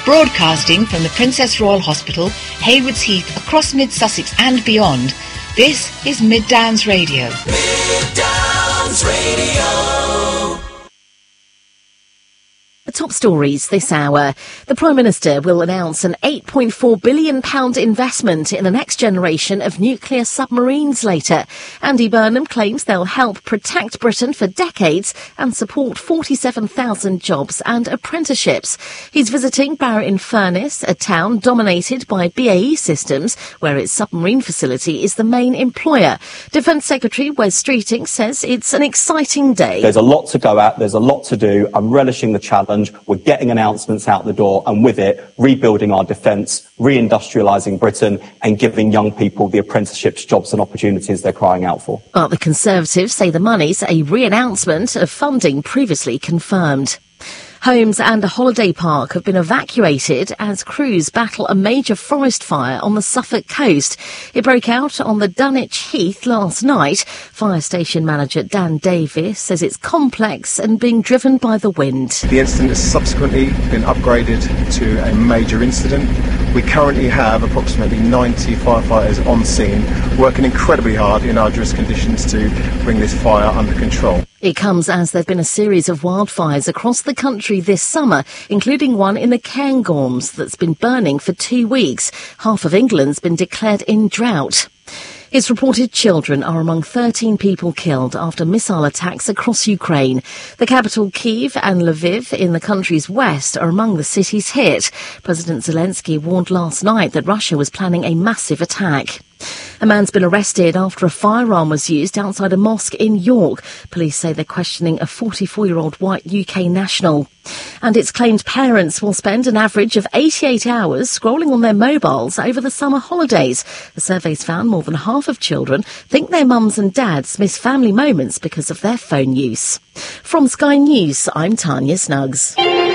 Broadcasting from the Princess Royal Hospital, Haywards Heath, across Mid-Sussex and beyond, this is Mid-Downs Radio. Mid-Downs Radio. The top stories this hour. The Prime Minister will announce an £8.4 billion investment in the next generation of nuclear submarines later. Andy Burnham claims they'll help protect Britain for decades and support 47,000 jobs and apprenticeships. He's visiting Barrow-in-Furness, a town dominated by BAE Systems, where its submarine facility is the main employer. Defence Secretary Wes Streeting says it's an exciting day. There's a lot to go at, there's a lot to do. I'm relishing the challenge. We're getting announcements out the door, and with it, rebuilding our defence, reindustrialising Britain and giving young people the apprenticeships, jobs and opportunities they're crying out for. But the Conservatives say the money's a re-announcement of funding previously confirmed. Homes and a holiday park have been evacuated as crews battle a major forest fire on the Suffolk coast. It broke out on the Dunwich Heath last night. Fire station manager Dan Davis says it's complex and being driven by the wind. The incident has subsequently been upgraded to a major incident. We currently have approximately 90 firefighters on scene, working incredibly hard in arduous conditions to bring this fire under control. It comes as there have been a series of wildfires across the country this summer, including one in the Cairngorms that's been burning for 2 weeks. Half of England's been declared in drought. It's reported children are among 13 people killed after missile attacks across Ukraine. The capital Kyiv and Lviv in the country's west are among the cities hit. President Zelensky warned last night that Russia was planning a massive attack. A man's been arrested after a firearm was used outside a mosque in York. Police say they're questioning a 44-year-old white UK national. And it's claimed parents will spend an average of 88 hours scrolling on their mobiles over the summer holidays. The survey's found more than half of children think their mums and dads miss family moments because of their phone use. From Sky News, I'm Tanya Snuggs.